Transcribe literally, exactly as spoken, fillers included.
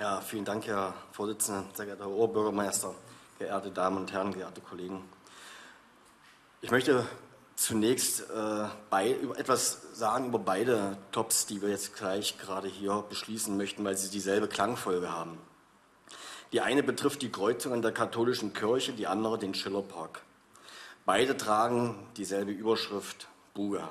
Ja, vielen Dank, Herr Vorsitzender, sehr geehrter Herr Oberbürgermeister, geehrte Damen und Herren, geehrte Kollegen. Ich möchte zunächst äh, bei, etwas sagen über beide Tops, die wir jetzt gleich gerade hier beschließen möchten, weil sie dieselbe Klangfolge haben. Die eine betrifft die Kreuzung an der katholischen Kirche, die andere den Schillerpark. Beide tragen dieselbe Überschrift: Buga.